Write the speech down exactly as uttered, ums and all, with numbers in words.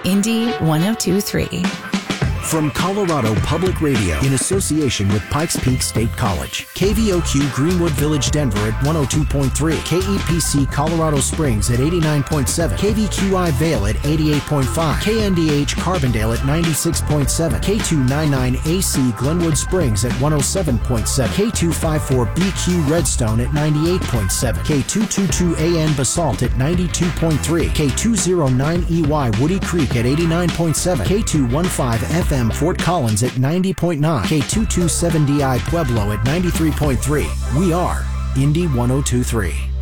Indy one oh two point three. From Colorado Public Radio in association with Pikes Peak State College. K V O Q Greenwood Village Denver at one oh two point three. K E P C Colorado Springs at eighty-nine point seven. K V Q I Vail at eighty-eight point five. K N D H Carbondale at ninety-six point seven. K two ninety-nine A C Glenwood Springs at one oh seven point seven. K two fifty-four B Q Redstone at ninety-eight point seven. K two twenty-two A N Basalt at ninety-two point three. K two oh nine E Y Woody Creek at eighty-nine point seven. K two fifteen F M Fort Collins at ninety point nine. K two twenty-seven D I Pueblo at ninety-three point three. We are Indy one oh two point three.